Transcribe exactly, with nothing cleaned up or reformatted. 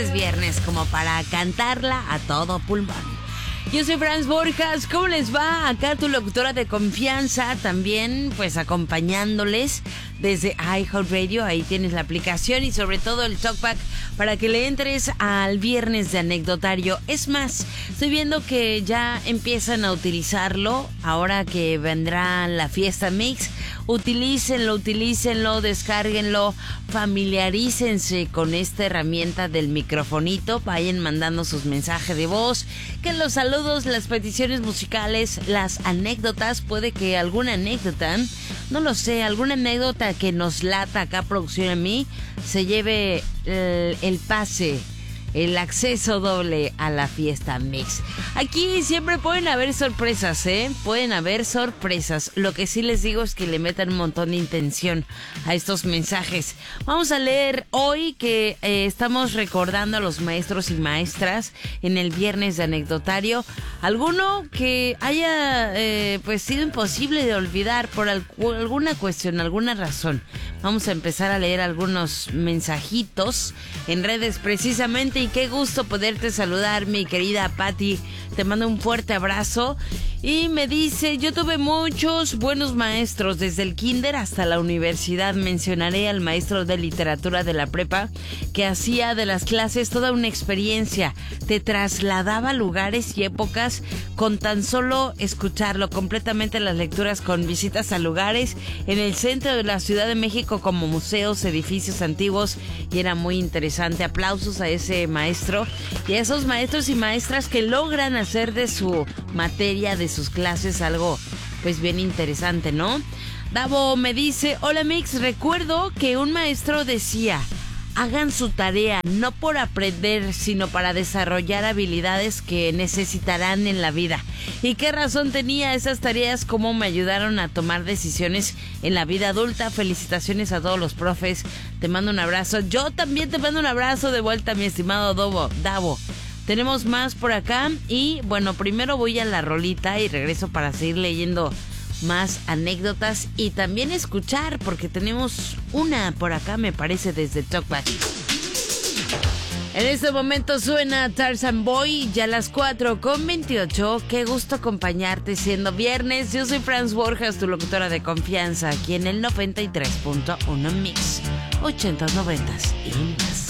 Es viernes como para cantarla a todo pulmón. Yo soy Franz Borjas, ¿cómo les va? Acá tu locutora de confianza, también pues acompañándoles desde iHeartRadio. Ahí tienes la aplicación y sobre todo el TalkBack para que le entres al viernes de anecdotario. Es más, estoy viendo que ya empiezan a utilizarlo ahora que vendrá la fiesta Mix. Utilícenlo, utilícenlo, descárguenlo, familiarícense con esta herramienta del microfonito, vayan mandando sus mensajes de voz, que los saludos, las peticiones musicales, las anécdotas, puede que alguna anécdota, no lo sé, alguna anécdota que nos lata acá producción a mí, se lleve el, el pase, el acceso doble a la fiesta Mix. Aquí siempre pueden haber sorpresas, ¿eh? Pueden haber sorpresas. Lo que sí les digo es que le metan un montón de intención a estos mensajes. Vamos a leer hoy que eh, estamos recordando a los maestros y maestras en el viernes de anecdotario. Alguno que haya eh, pues sido imposible de olvidar por al- alguna cuestión, alguna razón. Vamos a empezar a leer algunos mensajitos en redes precisamente. Y qué gusto poderte saludar, mi querida Patti. Te mando un fuerte abrazo. Y me dice, yo tuve muchos buenos maestros desde el kinder hasta la universidad. Mencionaré al maestro de literatura de la prepa que hacía de las clases toda una experiencia. Te trasladaba a lugares y épocas con tan solo escucharlo. Completamente las lecturas con visitas a lugares en el centro de la Ciudad de México como museos, edificios antiguos. Y era muy interesante. Aplausos a ese maestro y a esos maestros y maestras que logran hacer de su materia, de sus clases, algo pues bien interesante, ¿no? Davo me dice, hola Mix, recuerdo que un maestro decía, hagan su tarea, no por aprender, sino para desarrollar habilidades que necesitarán en la vida. ¿Y qué razón tenía esas tareas? ¿Cómo me ayudaron a tomar decisiones en la vida adulta? Felicitaciones a todos los profes. Te mando un abrazo. Yo también te mando un abrazo de vuelta, mi estimado Davo. Davo. Tenemos más por acá y bueno, primero voy a la rolita y regreso para seguir leyendo más anécdotas y también escuchar, porque tenemos una por acá, me parece, desde Talkback. En este momento suena Tarzan Boy, ya a las cuatro con veintiocho. Qué gusto acompañarte siendo viernes. Yo soy Franz Borjas, tu locutora de confianza, aquí en el noventa y tres punto uno Mix, ochentas, noventas y más.